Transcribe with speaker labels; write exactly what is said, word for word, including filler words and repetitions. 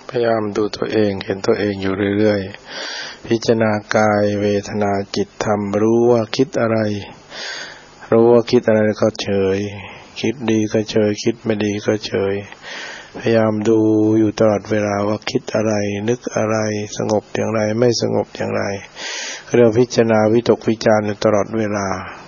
Speaker 1: พยายามดูตัวเองเห็นตัวเองอยู่เรื่อยๆพิจารณากายเวทนาจิตธรรมรู้ว่าคิดอะไรรู้ว่าคิดอะไรก็เฉยคิดดีก็เฉยคิดไม่ดีก็เฉยพยายามดูอยู่ตลอดเวลาว่าคิดอะไรนึกอะไรสงบอย่างไรไม่สงบอย่างไรเรียกพิจารณาวิตกวิจารณ์อยู่ตลอดเวลา